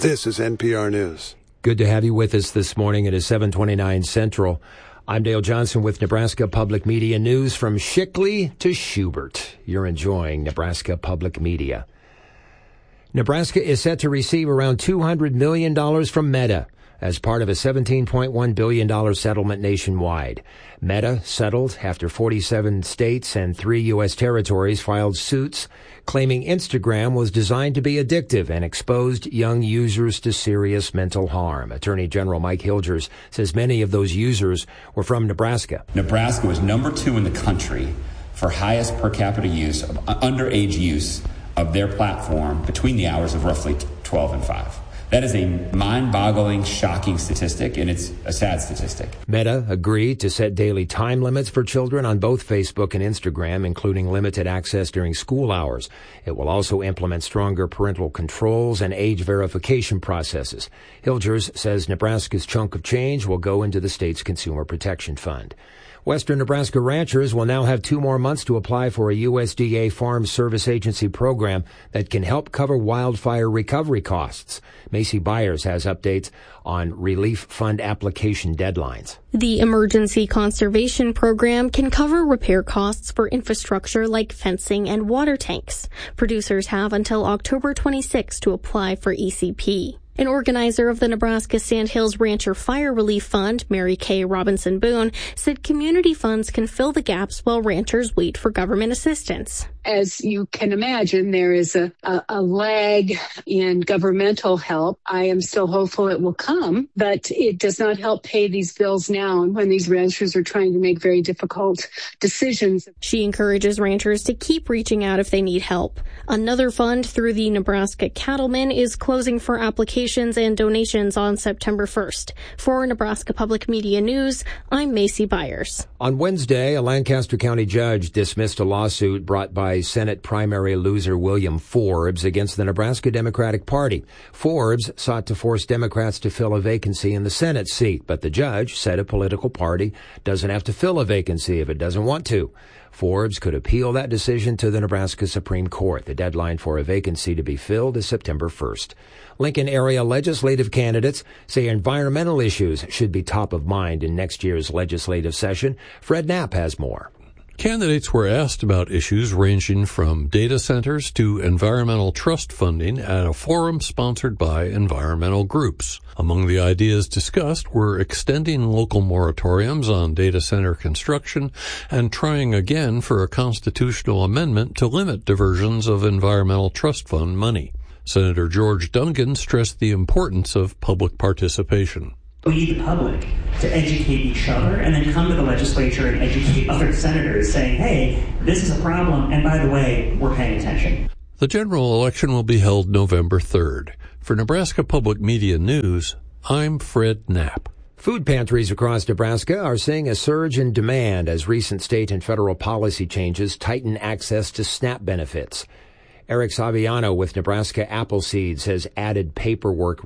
This is NPR News. Good to have you with us this morning. It is 7:29 Central. I'm Dale Johnson with Nebraska Public Media News from Shickley to Schubert. You're enjoying Nebraska Public Media. Nebraska is set to receive around $200 million from Meta as part of a $17.1 billion settlement nationwide. Meta settled after 47 states and 3 U.S. territories filed suits claiming Instagram was designed to be addictive and exposed young users to serious mental harm. Attorney General Mike Hilgers says many of those users were from Nebraska. Nebraska was number 2 in the country for highest per capita use of underage use of their platform between the hours of roughly 12 and 5. That is a mind-boggling, shocking statistic, and it's a sad statistic. Meta agreed to set daily time limits for children on both Facebook and Instagram, including limited access during school hours. It will also implement stronger parental controls and age verification processes. Hilgers says Nebraska's chunk of change will go into the state's Consumer Protection Fund. Western Nebraska ranchers will now have 2 more months to apply for a USDA Farm Service Agency program that can help cover wildfire recovery costs. Macy Byers has updates on relief fund application deadlines. The Emergency Conservation Program can cover repair costs for infrastructure like fencing and water tanks. Producers have until October 26 to apply for ECP. An organizer of the Nebraska Sandhills Rancher Fire Relief Fund, Mary Kay Robinson Boone, said community funds can fill the gaps while ranchers wait for government assistance. As you can imagine, there is a lag in governmental help. I am still hopeful it will come, but it does not help pay these bills now and when these ranchers are trying to make very difficult decisions. She encourages ranchers to keep reaching out if they need help. Another fund through the Nebraska Cattlemen is closing for applications and donations on September 1st. For Nebraska Public Media News, I'm Macy Byers. On Wednesday, a Lancaster County judge dismissed a lawsuit brought by Senate primary loser William Forbes against the Nebraska Democratic Party. Forbes sought to force Democrats to fill a vacancy in the Senate seat, but the judge said a political party doesn't have to fill a vacancy if it doesn't want to. Forbes could appeal that decision to the Nebraska Supreme Court. The deadline for a vacancy to be filled is September 1st. Lincoln area legislative candidates say environmental issues should be top of mind in next year's legislative session. Fred Knapp has more. Candidates were asked about issues ranging from data centers to environmental trust funding at a forum sponsored by environmental groups. Among the ideas discussed were extending local moratoriums on data center construction and trying again for a constitutional amendment to limit diversions of environmental trust fund money. Senator George Duncan stressed the importance of public participation. We need the public to educate each other and then come to the legislature and educate other senators saying, hey, this is a problem, and by the way, we're paying attention. The general election will be held November 3rd. For Nebraska Public Media News, I'm Fred Knapp. Food pantries across Nebraska are seeing a surge in demand as recent state and federal policy changes tighten access to SNAP benefits. Eric Saviano with Nebraska Appleseed says added paperwork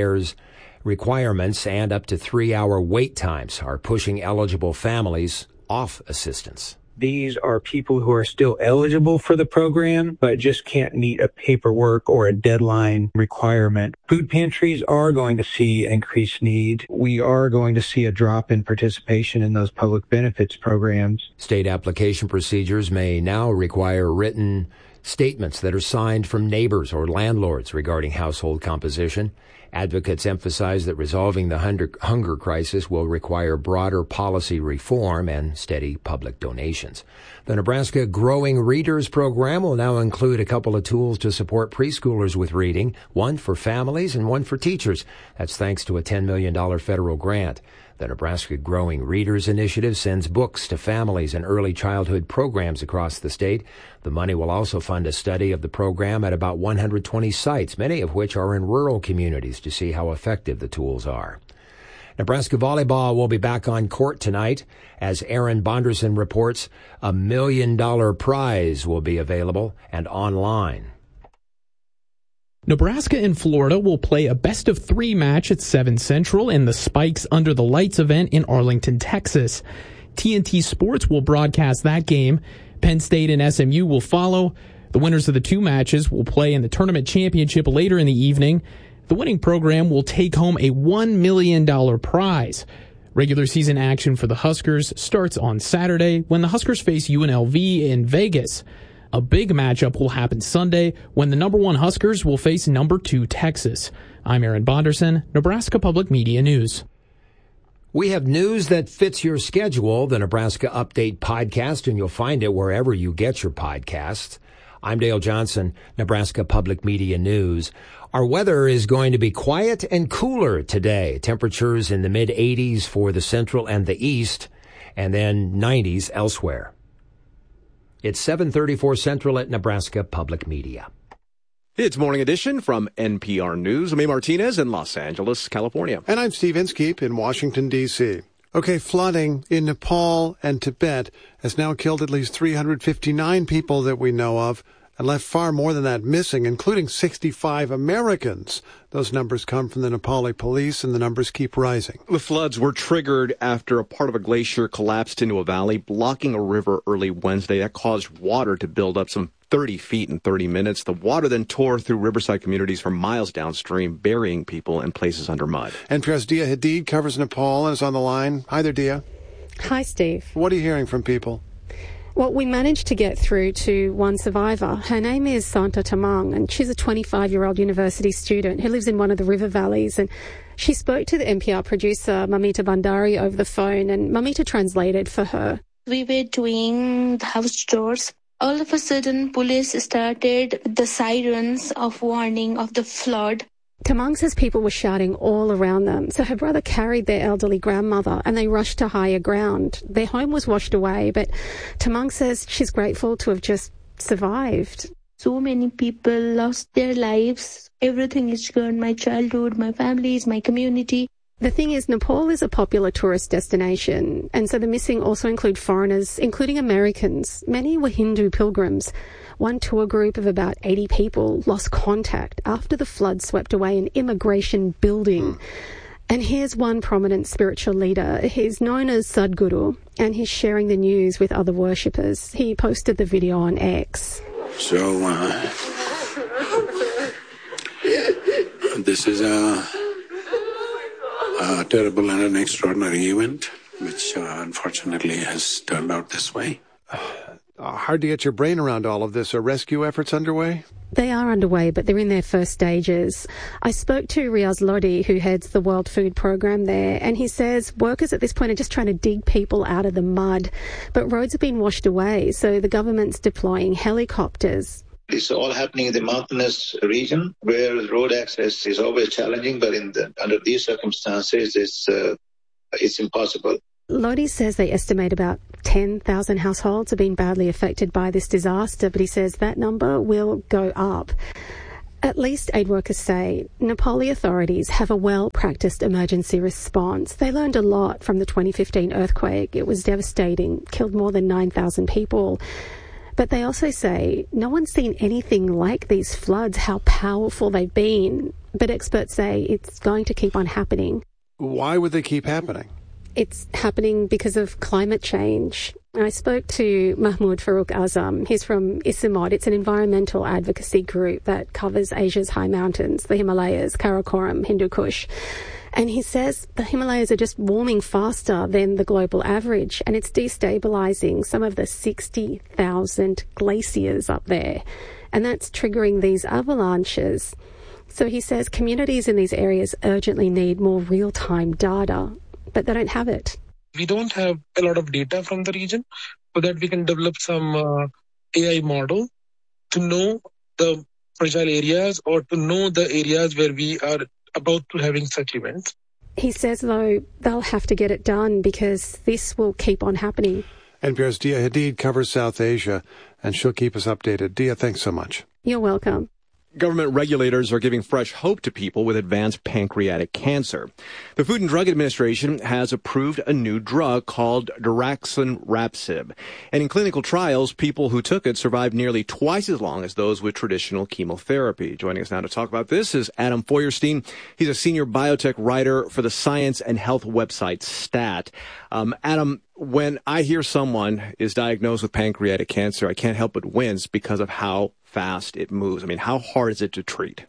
requirements and up to 3-hour wait times are pushing eligible families off assistance. These are people who are still eligible for the program, but just can't meet a paperwork or a deadline requirement. Food pantries are going to see increased need. We are going to see a drop in participation in those public benefits programs. State application procedures may now require written statements that are signed from neighbors or landlords regarding household composition. Advocates emphasize that resolving the hunger crisis will require broader policy reform and steady public donations. The Nebraska Growing Readers program will now include a couple of tools to support preschoolers with reading, one for families and one for teachers. That's thanks to a $10 million federal grant. The Nebraska Growing Readers Initiative sends books to families and early childhood programs across the state. The money will also fund a study of the program at about 120 sites, many of which are in rural communities, to see how effective the tools are. Nebraska volleyball will be back on court tonight. As Aaron Bonderson reports, $1 million prize will be available and online. Nebraska and Florida will play a best-of-3 match at 7 Central in the Spikes Under the Lights event in Arlington, Texas. TNT Sports will broadcast that game. Penn State and SMU will follow. The winners of the 2 matches will play in the tournament championship later in the evening. The winning program will take home a $1 million prize. Regular season action for the Huskers starts on Saturday when the Huskers face UNLV in Vegas. A big matchup will happen Sunday when the number 1 Huskers will face number 2 Texas. I'm Aaron Bonderson, Nebraska Public Media News. We have news that fits your schedule, the Nebraska Update podcast, and you'll find it wherever you get your podcasts. I'm Dale Johnson, Nebraska Public Media News. Our weather is going to be quiet and cooler today. Temperatures in the mid-80s for the central and the east, and then 90s elsewhere. It's 7:34 Central at Nebraska Public Media. It's Morning Edition from NPR News. I'm A. Martinez in Los Angeles, California. And I'm Steve Inskeep in Washington, D.C. Okay, flooding in Nepal and Tibet has now killed at least 359 people that we know of and left far more than that missing, including 65 Americans. Those numbers come from the Nepali police, and the numbers keep rising. The floods were triggered after a part of a glacier collapsed into a valley, blocking a river early Wednesday. That caused water to build up some 30 feet in 30 minutes. The water then tore through riverside communities for miles downstream, burying people in places under mud. NPR's Dia Hadid covers Nepal and is on the line. Hi there, Dia. Hi, Steve. What are you hearing from people? Well, we managed to get through to one survivor. Her name is Santa Tamang, and she's a 25-year-old university student who lives in one of the river valleys. And she spoke to the NPR producer, Mamita Bandari, over the phone, and Mamita translated for her. We were doing the house chores. All of a sudden, police started the sirens of warning of the flood. Tamang says people were shouting all around them, so her brother carried their elderly grandmother and they rushed to higher ground. Their home was washed away, but Tamang says she's grateful to have just survived. So many people lost their lives. Everything is gone. My childhood, my families, my community. The thing is, Nepal is a popular tourist destination, and so the missing also include foreigners, including Americans. Many were Hindu pilgrims. One tour group of about 80 people lost contact after the flood swept away an immigration building. And here's one prominent spiritual leader. He's known as Sadhguru, and he's sharing the news with other worshippers. He posted the video on X. So, this is a terrible and an extraordinary event, which unfortunately has turned out this way. Hard to get your brain around all of this. Are rescue efforts underway? They are underway, but they're in their first stages. I spoke to Riaz Lodi, who heads the World Food Programme there, and he says workers at this point are just trying to dig people out of the mud. But roads have been washed away, so the government's deploying helicopters. This is all happening in the mountainous region where road access is always challenging, but under these circumstances, it's impossible. Lodi says they estimate about 10,000 households have been badly affected by this disaster, but he says that number will go up. At least aid workers say Nepali authorities have a well-practiced emergency response. They learned a lot from the 2015 earthquake. It was devastating, killed more than 9,000 people. But they also say no one's seen anything like these floods, how powerful they've been. But experts say it's going to keep on happening. Why would they keep happening? It's happening because of climate change. I spoke to Mahmoud Farooq Azam. He's from Isimod. It's an environmental advocacy group that covers Asia's high mountains, the Himalayas, Karakoram, Hindu Kush. And he says the Himalayas are just warming faster than the global average, and it's destabilizing some of the 60,000 glaciers up there. And that's triggering these avalanches. So he says communities in these areas urgently need more real-time data, but they don't have it. We don't have a lot of data from the region so that we can develop some AI model to know the fragile areas or to know the areas where we are about to having such events. He says, though, they'll have to get it done because this will keep on happening. NPR's Dia Hadid covers South Asia, and she'll keep us updated. Dia, thanks so much. You're welcome. Government regulators are giving fresh hope to people with advanced pancreatic cancer. The Food and Drug Administration has approved a new drug called daraxonrasib. And in clinical trials, people who took it survived nearly twice as long as those with traditional chemotherapy. Joining us now to talk about this is Adam Feuerstein. He's a senior biotech writer for the science and health website STAT. Adam, when I hear someone is diagnosed with pancreatic cancer, I can't help but wince because of how fast it moves. I mean, how hard is it to treat?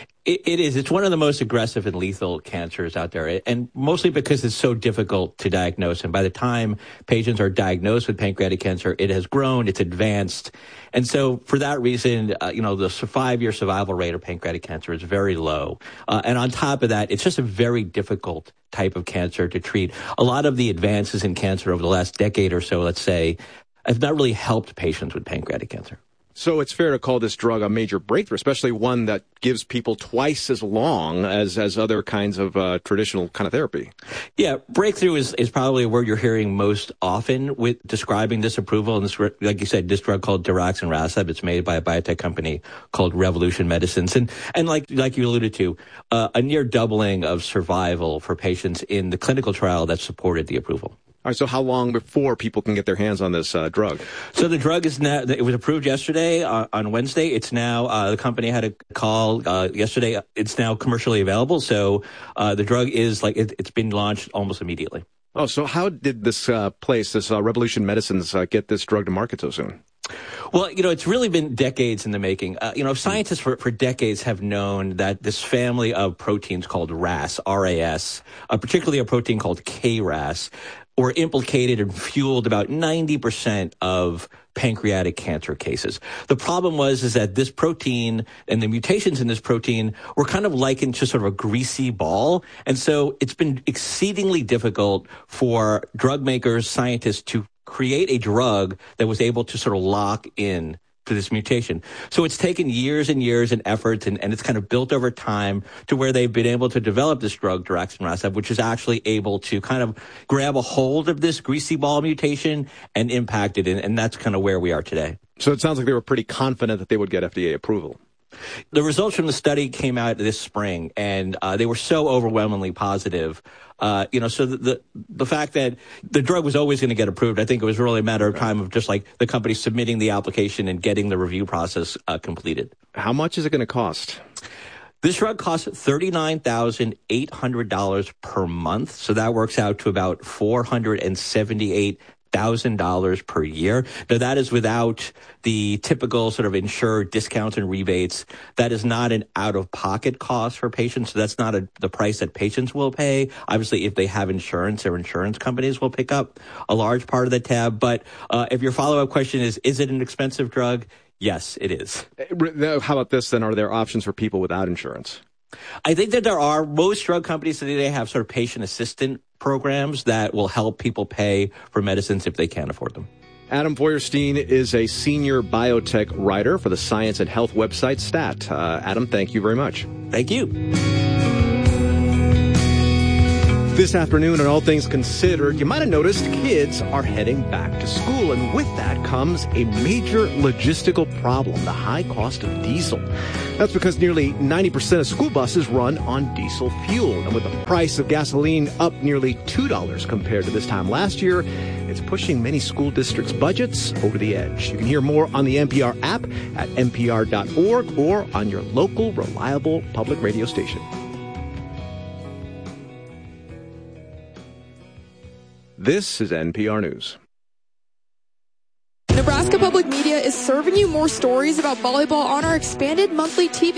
It is. It's one of the most aggressive and lethal cancers out there, and mostly because it's so difficult to diagnose. And by the time patients are diagnosed with pancreatic cancer, it has grown, it's advanced. And so for that reason, the 5-year survival rate of pancreatic cancer is very low. And on top of that, it's just a very difficult type of cancer to treat. A lot of the advances in cancer over the last decade or so, let's say, have not really helped patients with pancreatic cancer. So it's fair to call this drug a major breakthrough, especially one that gives people twice as long as other kinds of traditional kind of therapy. Yeah, breakthrough is probably a word you're hearing most often with describing this approval. And this, like you said, this drug called daraxonrasib, it's made by a biotech company called Revolution Medicines. And like you alluded to, a near doubling of survival for patients in the clinical trial that supported the approval. All right, so how long before people can get their hands on this drug? So the drug is now, it was approved yesterday on Wednesday. It's now, the company had a call yesterday. It's now commercially available. So the drug is it's been launched almost immediately. Oh, so how did this Revolution Medicines, get this drug to market so soon? Well, it's really been decades in the making. Scientists for decades have known that this family of proteins called RAS, R-A-S, particularly a protein called KRAS, were implicated and fueled about 90% of pancreatic cancer cases. The problem is that this protein and the mutations in this protein were kind of likened to sort of a greasy ball. And so it's been exceedingly difficult for drug makers, scientists to create a drug that was able to sort of lock in to this mutation. So it's taken years and years and efforts, and it's kind of built over time to where they've been able to develop this drug, daraxonrasib, which is actually able to kind of grab a hold of this greasy ball mutation and impact it, and that's kind of where we are today. So it sounds like they were pretty confident that they would get FDA approval. The results from the study came out this spring, and they were so overwhelmingly positive. So the fact that the drug was always going to get approved, I think it was really a matter of time of just like the company submitting the application and getting the review process completed. How much is it going to cost? This drug costs $39,800 per month, so that works out to about $478,000 per year. Now, that is without the typical sort of insured discounts and rebates. That is not an out-of-pocket cost for patients, so that's not the price that patients will pay. Obviously, if they have insurance, their insurance companies will pick up a large part of the tab. But if your follow-up question is it an expensive drug? Yes, it is. How about this, then? Are there options for people without insurance? I think that there are. Most drug companies today, they have sort of patient assistant programs that will help people pay for medicines if they can't afford them. Adam Feuerstein is a senior biotech writer for the science and health website STAT. Adam, thank you very much. Thank you. This afternoon on All Things Considered, you might have noticed kids are heading back to school, and with that comes a major logistical problem, the high cost of diesel. That's because nearly 90% of school buses run on diesel fuel, and with the price of gasoline up nearly $2 compared to this time last year, it's pushing many school districts' budgets over the edge. You can hear more on the NPR app at npr.org or on your local reliable public radio station. This is NPR News. Nebraska Public Media is serving you more stories about volleyball on our expanded monthly TV